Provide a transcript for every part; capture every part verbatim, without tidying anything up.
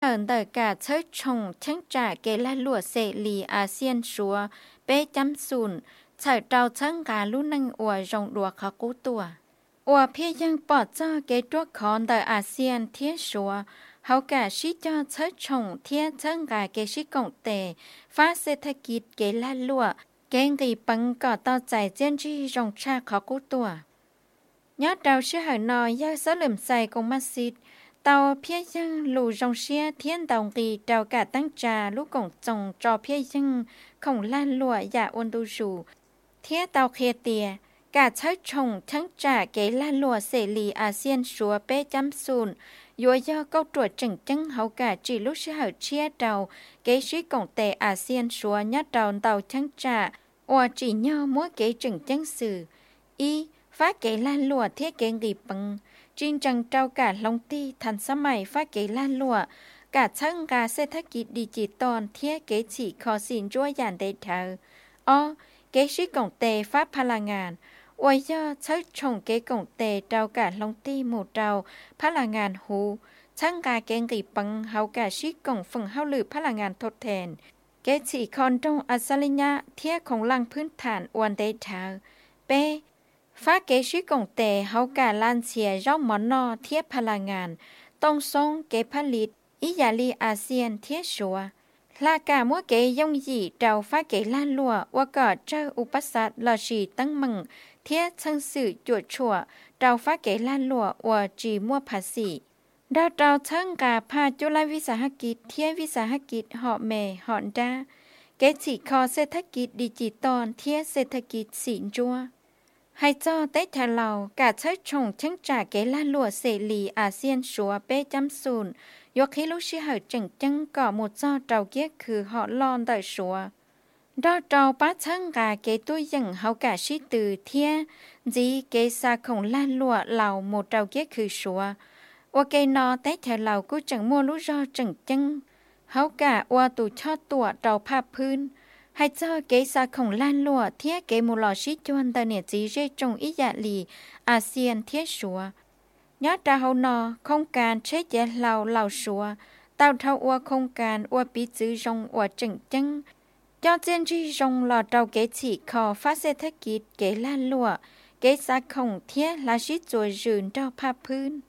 tờn tờ cả chơi trồng chẳng trả kế là lụa sệ lì à xiên xúa, bê chăm sùn, chạy trao chẳng cả lúc năng ủa rộng đùa khó cú tùa. Ủa phía dân bỏ cho kế truốc khón tờ à xiên thiết xúa, hầu cả sĩ cho chơi trồng thiết chẳng cả kế sĩ cộng tề, phát xe thạch kít kế là lụa, kế nghỉ bằng cỏ to chạy dân chi rộng tra khó cú tùa. Nhớ trao sư hỏi nói do số lầm xài cùng mắt xịt, tàu phía dân lù rong xia thiên đồng kỳ trao cả tăng trà lúc cổng chồng cho phía dân không lan lụa dạ ôn tu rủ. Thiết tàu khía tìa, cả chơi trồng thắng trà kế lan lụa xể lì à xiên xúa bê chăm sùn, dùa do câu trùa trừng chân hậu cả chỉ lúc sư hỏi chia trào kế sĩ cổng tệ à xiên xúa nhớ trào tàu thắng trà, ồ chỉ nhau mỗi kế trừng chân sử. Y, phát kế lan lụa thiết kế nghỉ bằng, trên trăng trao cả lòng ti thành xa mày phát kế lan lụa, cả chân gà xe thác kỵ đi chỉ toàn thiết kế chỉ khó xin chúa dàn đề thờ. Ô, kế sĩ cổng tề phát phá là ngàn, ôi do chất trồng kế cổng tề trao cả lòng ti một trao phá là ngàn hú, chân gà kế nghỉ bằng hậu cả sĩ cổng phần hao lử phá là ngàn thốt thèn. Kế chỉ còn trong Asalinya thiết khổng lăngพื้นฐาน วันđề thờ. B. Phát kế sĩ cổng tề hậu cả lan xìa rau món no thiết phá là ngàn, tông sông kế phá lít, ý giả ly ASEAN thiết sủa. Là cả mỗi kế dông dị trao phát kế lan lùa, và cả trao upasat là chỉ tăng mừng, thiết chân sự chuột chùa, trao phát kế lan lùa, và chỉ mua phá sĩ. Đào trao chân cả phá chú lai vi xã hạc kít, thiết vi xã hạc kít họ mề họ đa. Kế chỉ khó xe thách kít đi chỉ toàn thiết xe thách kít xịn chua. Hay cho Tết thả lầu, cả chơi trồng chẳng trả kế lan lụa xệ lì à xiên xúa bê chăm sùn, dù khi lúc sĩ hở chẳng chân có một do trào kiết khử họ lon đợi xúa. Đó trào bát chân gà kế tôi dần hậu cả sĩ từ thia, dì kế xa khổng lan lụa lầu một trào kiết khử xúa. Và kế nó Tết thả lầu cũng chẳng mua lúc do chẳng chân, hậu cả và tù cho tùa trào pháพื้น. Hay cho kế xa khổng lan lụa thiết kế một lò xí chuan tờ nẻ chí rê trông ý dạ lì ASEAN thiết sủa. Nhớ ra hậu nọ không can chết dạ lào lào sủa, tao thâu ua không can ua bí chữ rong ua chừng chân. Cho trên trí rong lò trâu kế chỉ khó phát xe thất kít kế lan lụa, kế xa khổng thiết là xí chùa rừng trao pháพื้น.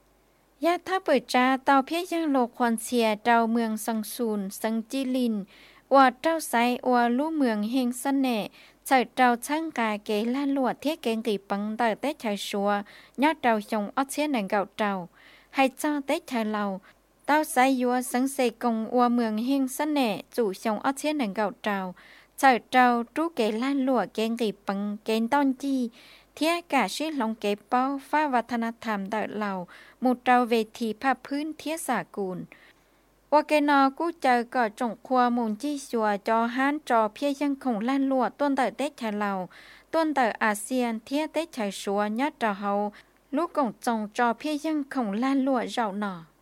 Giá tháp bởi tra tàu phía giang lộ khoan xìa trao mường săng sùn săng chi linh, và trao say và lũ mường hình sân nệ, chạy trao chẳng cả kế lan lụa thiết kế nghỉ bằng tờ Tết chạy xua, nhớ trao chồng ớt xế nền gạo trao. Hay cho Tết chạy lầu, tao say dùa sẵn xê công và mường hình sân nệ, chủ chồng ớt xế nền gạo trao, chạy trao trú kế lan lụa kế nghỉ bằng kế tôn chi, thiết cả sĩ lòng kế bao pha và thân thảm tờ lầu, một trao về thì pháพื้นthiết xả cùn. Và cái nó cũng chờ có trọng khoa môn chi xùa cho hán trò phía dân khổng lan lụa tuân tờ Tết chạy lầu, tuân tờ ASEAN thiết Tết chạy xùa nhất trò hậu, lúc cổng chồng cho phía dân khổng lan lụa rạo nọ.